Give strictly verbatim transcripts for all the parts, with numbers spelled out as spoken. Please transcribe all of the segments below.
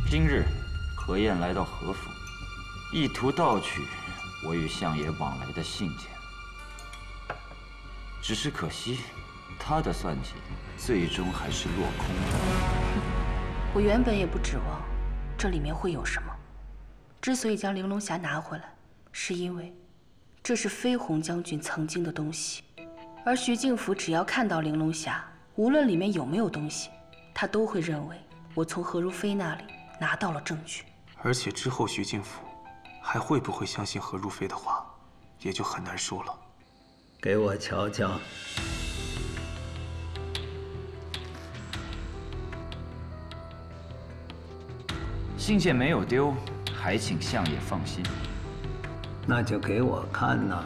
今日何晏来到何府，意图盗取我与相爷往来的信件。只是可惜，他的算计最终还是落空了。 我原本也不指望这里面会有什么。之所以将玲珑匣拿回来，是因为这是飞鸿将军曾经的东西，而徐敬甫只要看到玲珑匣，无论里面有没有东西，他都会认为我从何如飞那里拿到了证据。 而且之后徐敬甫还会不会相信何如飞的话，也就很难说了。 给我瞧瞧。 信件没有丢，还请相爷放心。 那就给我看呐。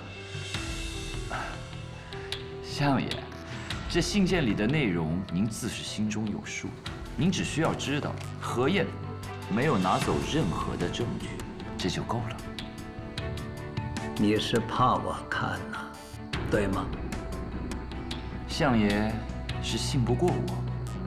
相爷，这信件里的内容您自是心中有数，您只需要知道何晏没有拿走任何的证据，这就够了。 你是怕我看呐，对吗？ 相爷是信不过我。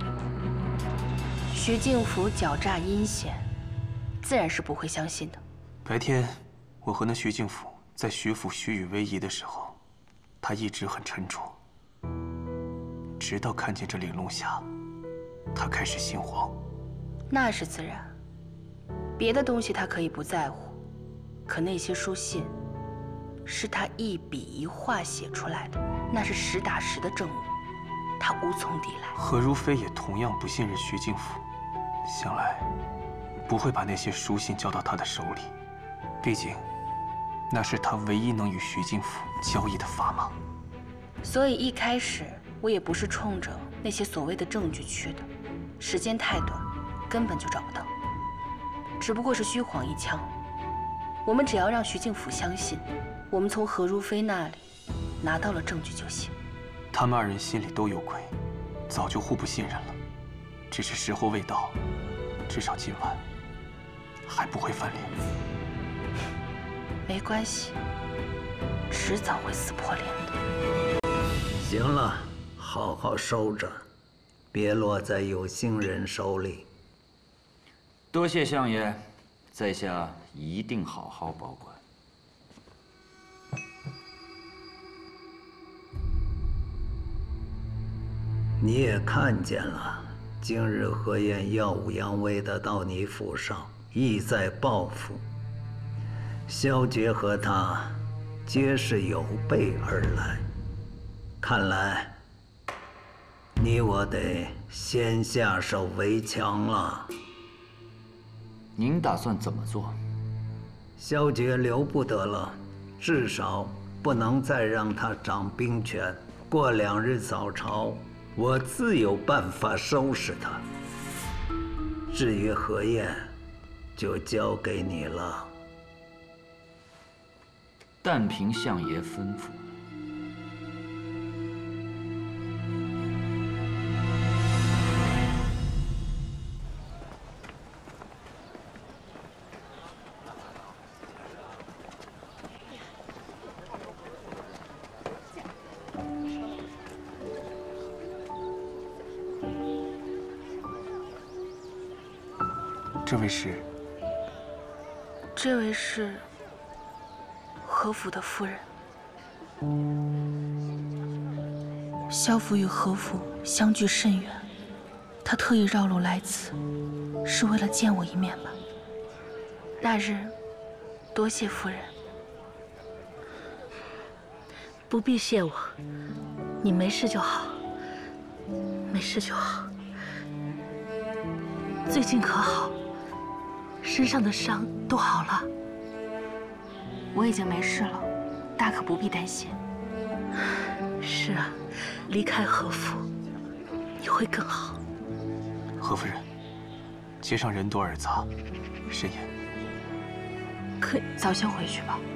徐敬甫狡诈阴险，自然是不会相信的。 白天，我和那徐敬甫在徐府虚与委蛇的时候，他一直很沉着。直到看见这玲珑匣，他开始心慌。 那是自然，别的东西他可以不在乎，可那些书信，是他一笔一画写出来的，那是实打实的证物，他无从抵赖。 何如飞也同样不信任徐敬甫，想来不会把那些书信交到他的手里，毕竟那是他唯一能与徐敬甫交易的砝码。 所以一开始我也不是冲着那些所谓的证据去的，时间太短，根本就找不到，只不过是虚晃一枪。我们只要让徐敬甫相信，我们从何如飞那里拿到了证据就行。 他们二人心里都有鬼，早就互不信任了，只是时候未到，至少今晚还不会翻脸。 没关系，迟早会撕破脸的。 行了，好好收着，别落在有心人手里。 多谢相爷，在下一定好好保管。 你也看见了，今日何晏耀武扬威的到你府上，意在报复。萧杰和他皆是有备而来，看来你我得先下手为强了。 您打算怎么做？ 萧杰留不得了，至少不能再让他掌兵权。过两日早朝，我自有办法收拾他。至于何晏，就交给你了。 但凭相爷吩咐。 这位是？ 这位是何府的夫人。萧府与何府相距甚远，他特意绕路来此，是为了见我一面吧？那日，多谢夫人。 不必谢我，你没事就好，没事就好。最近可好？身上的伤都好了？ 我已经没事了，大可不必担心。 是啊，离开何府，你会更好。 何夫人，街上人多耳杂，慎言。 可早些回去吧。